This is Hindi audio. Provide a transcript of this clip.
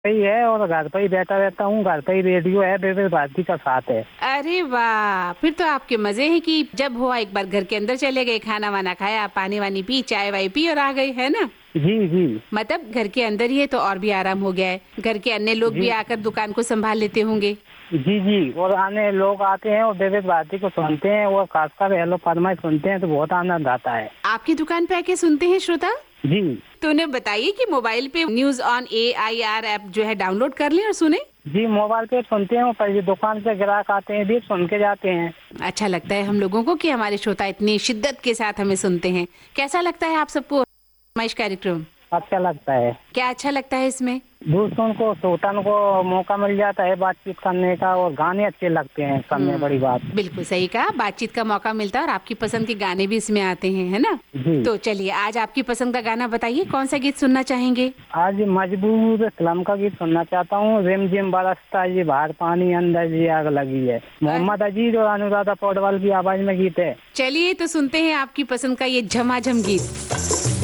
ही है और घर पे ही बैठा रहता हूँ। घर पे ही रेडियो है, विविध भारती का साथ है। अरे वाह, फिर तो आपके मजे हैं कि जब हुआ एक बार घर के अंदर चले गए, खाना वाना खाया, पानी वानी पी, चाय वाय पी और आ गए, है ना। जी जी मतलब घर के अंदर ही है तो और भी आराम हो गया है। घर के अन्य लोग भी जी आकर दुकान को संभाल लेते होंगे। जी जी। और आने लोग आते हैं और विविध भारती को सुनते हैं और खासकर हेलो फरमाइश सुनते हैं तो बहुत आनंद आता है। आपकी दुकान पे आके सुनते हैं श्रोता। जी तो उन्हें बताइए कि मोबाइल पे न्यूज ऑन AIR ऐप जो है डाउनलोड कर लें और सुने। जी, मोबाइल पे सुनते हैं, पर ये दुकान पे ग्राहक आते हैं भी सुन के जाते हैं। अच्छा लगता है हम लोगों को कि हमारे श्रोता इतनी शिद्दत के साथ हमें सुनते हैं। कैसा लगता है आप सबको फरमाइश कार्यक्रम? अच्छा लगता है। क्या अच्छा लगता है इसमें? दूसरों को श्रोताओं को मौका मिल जाता है बातचीत करने का और गाने अच्छे लगते हैं सबसे बड़ी बात। बिल्कुल सही कहा, बातचीत का मौका मिलता है और आपकी पसंद के गाने भी इसमें आते हैं, है ना। जी। तो चलिए आज आपकी पसंद का गाना बताइए, कौन सा गीत सुनना चाहेंगे? आज मजबूर फिल्म का गीत सुनना चाहता हूँ। रिम झिम बरसता ये बाहर पानी अंदर जी आग लगी है। मोहम्मद अजीज और अनुराधा पौडवाल की आवाज में गीत है। चलिए तो सुनते हैं आपकी पसंद का ये झमाझम गीत।